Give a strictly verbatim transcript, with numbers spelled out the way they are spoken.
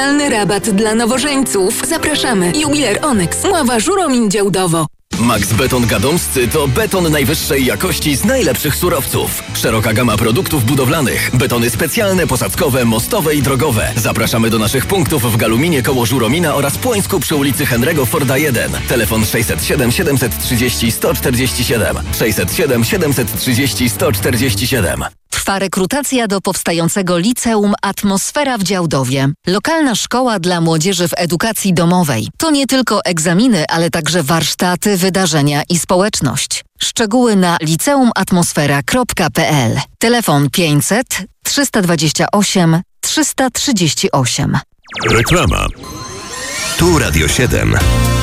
Specjalny rabat dla nowożeńców. Zapraszamy. Jubiler Onyx, Mława, Żuromin, Działdowo. Max Beton Gadomscy to beton najwyższej jakości z najlepszych surowców. Szeroka gama produktów budowlanych. Betony specjalne, posadzkowe, mostowe i drogowe. Zapraszamy do naszych punktów w Galuminie koło Żuromina oraz Płońsku przy ulicy Henry'ego Forda jeden. Telefon sześćset siedem siedemset trzydzieści sto czterdzieści siedem. sześćset siedem siedemset trzydzieści sto czterdzieści siedem. Trwa rekrutacja do powstającego liceum Atmosfera w Działdowie. Lokalna szkoła dla młodzieży w edukacji domowej. To nie tylko egzaminy, ale także warsztaty, wydarzenia i społeczność. Szczegóły na liceum-atmosfera kropka p l. Telefon pięćset trzysta dwadzieścia osiem trzysta trzydzieści osiem. Reklama. Tu Radio siedem.